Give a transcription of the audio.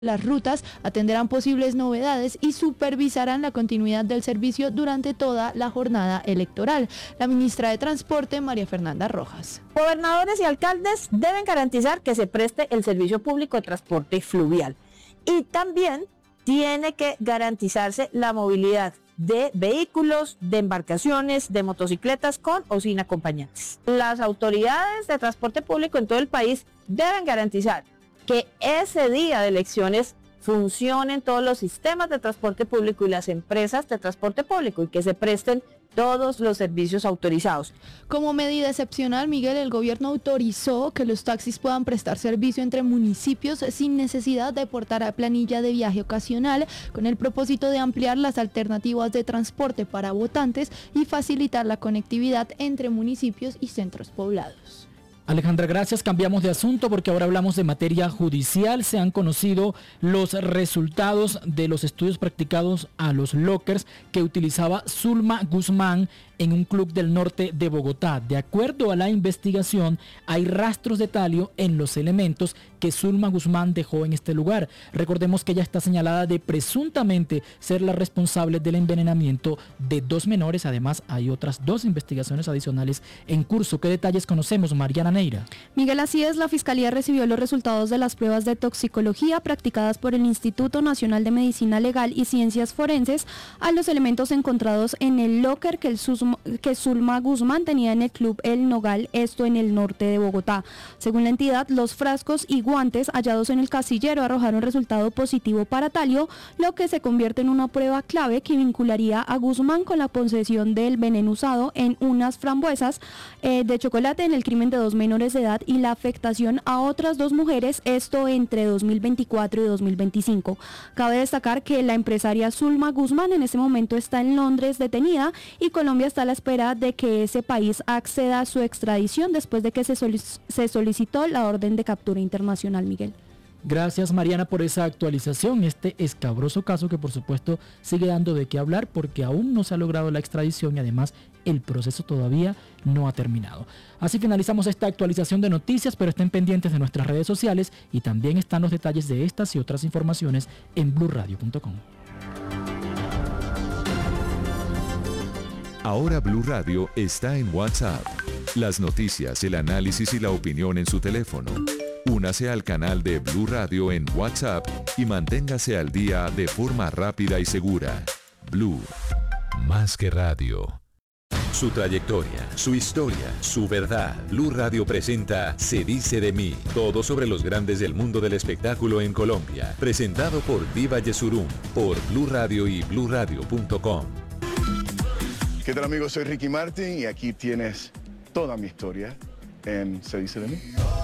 las rutas, atenderán posibles novedades y supervisarán la continuidad del servicio durante toda la jornada electoral. La ministra de Transporte, María Fernanda Rojas. Gobernadores y alcaldes deben garantizar que se preste el servicio público de transporte fluvial y también tiene que garantizarse la movilidad de vehículos, de embarcaciones, de motocicletas con o sin acompañantes. Las autoridades de transporte público en todo el país deben garantizar que ese día de elecciones funcionen todos los sistemas de transporte público y las empresas de transporte público y que se presten todos los servicios autorizados. Como medida excepcional, Miguel, el gobierno autorizó que los taxis puedan prestar servicio entre municipios sin necesidad de portar a planilla de viaje ocasional, con el propósito de ampliar las alternativas de transporte para votantes y facilitar la conectividad entre municipios y centros poblados. Alejandra, gracias. Cambiamos de asunto porque ahora hablamos de materia judicial. Se han conocido los resultados de los estudios practicados a los lockers que utilizaba Zulma Guzmán en un club del norte de Bogotá. De acuerdo a la investigación, hay rastros de talio en los elementos que Zulma Guzmán dejó en este lugar. Recordemos que ella está señalada de presuntamente ser la responsable del envenenamiento de 2 menores. Además, hay otras 2 investigaciones adicionales en curso. ¿Qué detalles conocemos, Mariana Neira? Miguel, así es, la Fiscalía recibió los resultados de las pruebas de toxicología practicadas por el Instituto Nacional de Medicina Legal y Ciencias Forenses a los elementos encontrados en el locker que Zulma Guzmán tenía en el club El Nogal, esto en el norte de Bogotá. Según la entidad, los frascos y guantes hallados en el casillero arrojaron resultado positivo para talio, lo que se convierte en una prueba clave que vincularía a Guzmán con la posesión del veneno usado en unas frambuesas de chocolate en el crimen de 2 menores de edad y la afectación a otras 2 mujeres, esto entre 2024 y 2025. Cabe destacar que la empresaria Zulma Guzmán en este momento está en Londres detenida y Colombia está a la espera de que ese país acceda a su extradición después de que se solicitó la orden de captura internacional, Miguel. Gracias, Mariana, por esa actualización. Este escabroso caso que por supuesto sigue dando de qué hablar porque aún no se ha logrado la extradición y además el proceso todavía no ha terminado. Así finalizamos esta actualización de noticias, pero estén pendientes de nuestras redes sociales y también están los detalles de estas y otras informaciones en blurradio.com. Ahora Blue Radio está en WhatsApp. Las noticias, el análisis y la opinión en su teléfono. Únase al canal de Blue Radio en WhatsApp y manténgase al día de forma rápida y segura. Blue, más que radio. Su trayectoria, su historia, su verdad. Blue Radio presenta Se dice de mí. Todo sobre los grandes del mundo del espectáculo en Colombia. Presentado por Diva Yesurum, por Blue Radio y bluradio.com. ¿Qué tal, amigos? Soy Ricky Martin y aquí tienes toda mi historia en Se dice de mí.